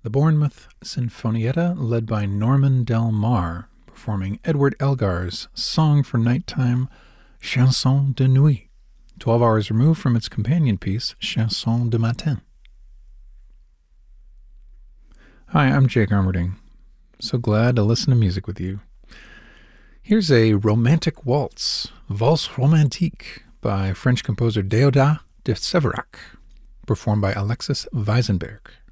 the Bournemouth Sinfonietta, led by Norman Del Mar, performing Edward Elgar's Song for Nighttime, Chanson de Nuit, 12 hours removed from its companion piece, Chanson de Matin. Hi, I'm Jake Armerding. So glad to listen to music with you. Here's a romantic waltz, Valse Romantique, by French composer Déodat de Séverac, performed by Alexis Weisenberg.